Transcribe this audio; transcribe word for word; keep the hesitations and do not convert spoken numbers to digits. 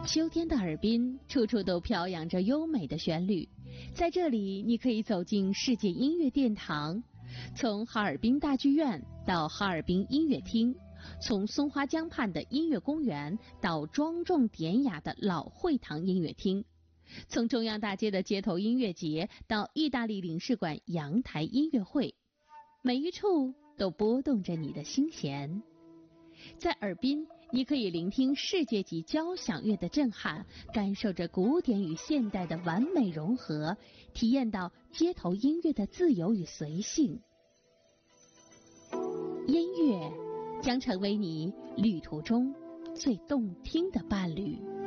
秋天的尔滨，处处都飘扬着优美的旋律。在这里，你可以走进世界音乐殿堂，从哈尔滨大剧院到哈尔滨音乐厅，从松花江畔的音乐公园到庄重典雅的老会堂音乐厅，从中央大街的街头音乐节到意大利领事馆阳台音乐会，每一处都拨动着你的心弦。在尔滨，你可以聆听世界级交响乐的震撼，感受着古典与现代的完美融合，体验到街头音乐的自由与随性。音乐将成为你旅途中最动听的伴侣。